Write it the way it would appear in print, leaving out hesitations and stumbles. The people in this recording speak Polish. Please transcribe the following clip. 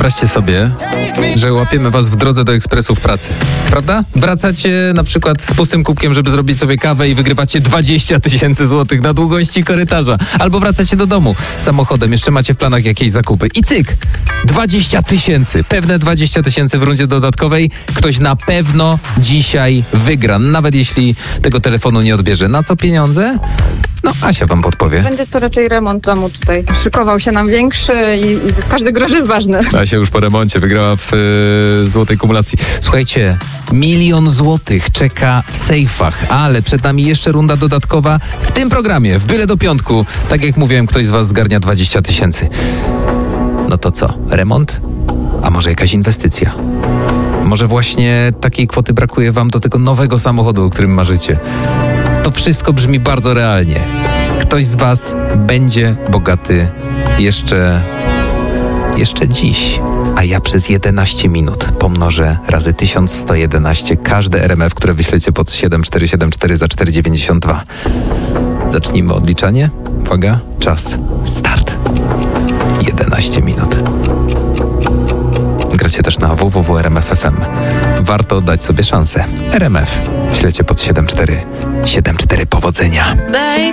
Wyobraźcie sobie, że łapiemy was w drodze do ekspresu w pracy. Prawda? Wracacie na przykład z pustym kubkiem, żeby zrobić sobie kawę i wygrywacie 20 000 złotych na długości korytarza. Albo wracacie do domu samochodem, jeszcze macie w planach jakieś zakupy. I cyk! 20 000. Pewne 20 000 w rundzie dodatkowej. Ktoś na pewno dzisiaj wygra. Nawet jeśli tego telefonu nie odbierze. Na co pieniądze? No, Asia wam podpowie. Będzie to raczej remont domu tutaj. Szykował się nam większy i każdy grosz jest ważny. Asia już po remoncie wygrała w złotej kumulacji. Słuchajcie, 1 000 000 złotych czeka w sejfach, ale przed nami jeszcze runda dodatkowa w tym programie, w Byle do Piątku. Tak jak mówiłem, ktoś z was zgarnia 20 000. No to co? Remont? A może jakaś inwestycja? Może właśnie takiej kwoty brakuje wam do tego nowego samochodu, o którym marzycie? To wszystko brzmi bardzo realnie. Ktoś z was będzie bogaty jeszcze dziś. A ja przez 11 minut pomnożę razy 1111 każde RMF, które wyślecie pod 7474 za 4,92. Zacznijmy odliczanie. Uwaga, czas, start. 11 minut. Gracie też na www.rmf.fm. Warto dać sobie szansę. RMF. Ślecie pod 7474. Powodzenia.